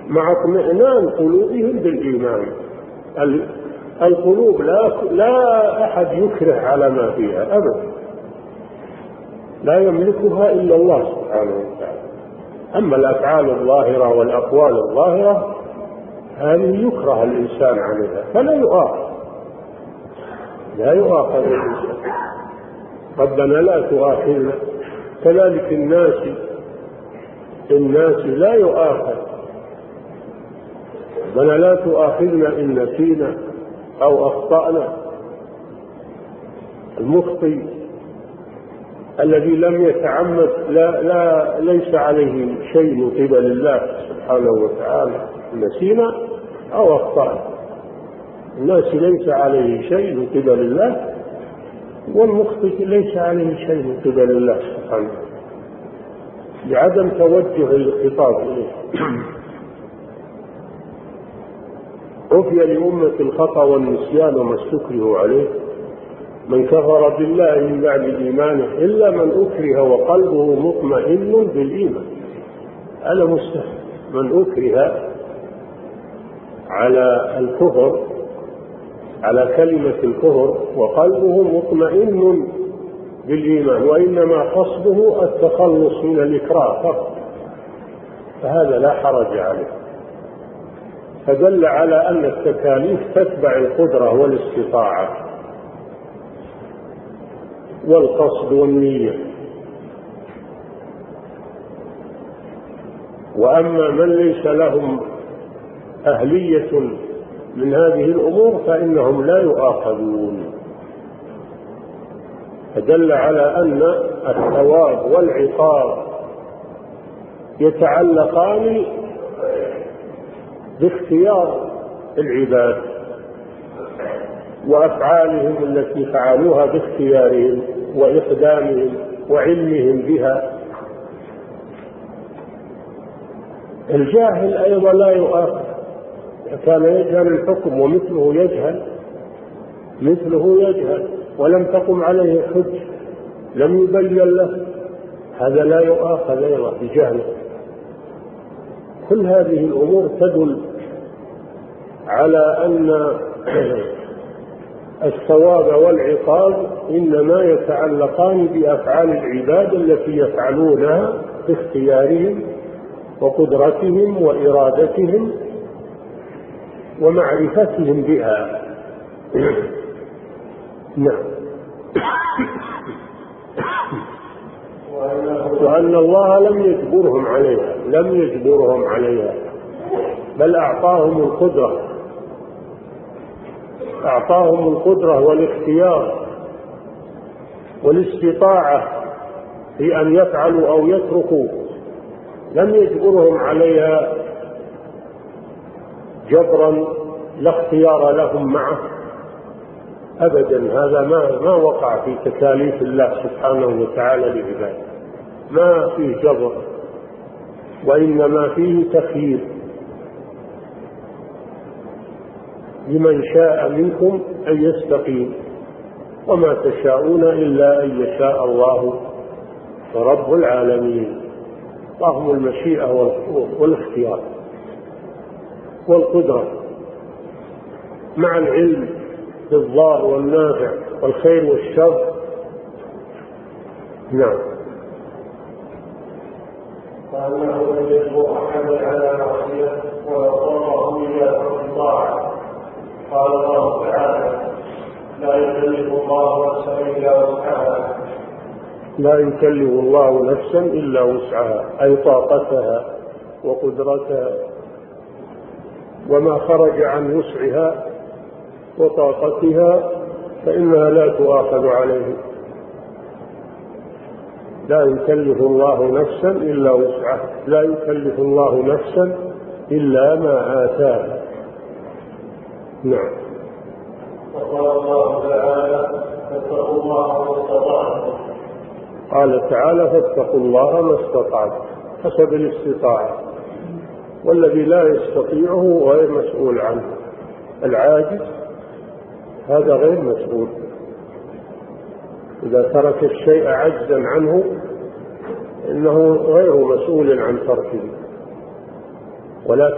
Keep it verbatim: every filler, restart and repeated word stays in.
مع اطمئنان قلوبهم بالإيمان. القلوب لا لا أحد يكره على ما فيها أبدا، لا يملكها إلا الله سبحانه وتعالى. أما الأفعال الظاهرة والأقوال الظاهرة هذه يكره الإنسان عليها فلا يؤاخذ، لا يؤاخذ الإنسان. ربنا لا تؤاخذنا. كذلك الناس الناس لا يؤاخذ. ربنا لا تؤاخذنا إن نسينا أو أخطأنا. المخطئ الذي لم يتعمد لا لا ليس عليه شيء من قبل الله سبحانه وتعالى. نسينا أو أخطأنا، الناس ليس عليه شيء من قبل الله، والمخطئ ليس عليه شيء من قبل الله سبحانه لعدم توجه الخطاب إليه. عفي لأمة الخطأ والنسيان وما استكرهوا عليه. من كفر بالله من بعد إيمانه إلا من أكره وقلبه مطمئن بالإيمان. ألا مستحيل من أكره على الكفر، على كلمة الكفر، وقلبه مطمئن بالإيمان، وإنما قصده التخلص من الإكراه فقط، فهذا لا حرج عليه. فدل على أن التكاليف تتبع القدرة والاستطاعة والقصد والنية. وأما من ليس لهم أهلية من هذه الأمور فإنهم لا يؤاخذون. فدل على أن الثواب والعقاب يتعلقان باختيار العباد وأفعالهم التي فعلوها باختيارهم وإقدامهم وعلمهم بها. الجاهل أيضا لا يؤاخذ، كان يجهل الحكم ومثله يجهل مثله يجهل ولم تقم عليه حجة، لم يبين له، هذا لا يؤاخذ أيضا بجهله. كل هذه الأمور تدل على أن الثواب والعقاب إنما يتعلقان بأفعال العباد التي يفعلونها باختيارهم وقدرتهم وإرادتهم ومعرفتهم بها. نعم. وأن الله لم يجبرهم عليها لم يجبرهم عليها بل أعطاهم القدرة أعطاهم القدرة والاختيار والاستطاعة في أن يفعلوا أو يتركوا، لم يجبرهم عليها جبرا لا اختيار لهم معه أبدا. هذا ما ما وقع في تكاليف الله سبحانه وتعالى لعباده، ما فيه جبر وإنما فيه تخيير لمن شاء منكم أن يستقيم، وما تشاءون إلا أن يشاء الله رب العالمين. لهم المشيئة والاختيار والقدرة مع العلم بالضار والنافع والخير والشر. نعم. فأنه لم يجبر أحدا على معصية ويضطره إلى طاعة. قال الله تعالى: لا يكلف الله نفسا إلا وسعها. لا يكلف الله نفسا إلا وسعها، أي طاقتها وقدرتها، وما خرج عن وسعها وطاقتها فإنها لا تؤاخذ عليه. لا يكلف الله نفسا إلا وسعها، لا يكلف الله نفسا إلا ما آتاها. نعم. وقال الله تعالى: فاتقوا الله ما استطعتم. قال تعالى: فاتقوا الله ما استطعتم، حسب الاستطاعة، والذي لا يستطيعه غير مسؤول عنه. العاجز هذا غير مسؤول، إذا ترك الشيء عجزا عنه إنه غير مسؤول عن تركه، ولكن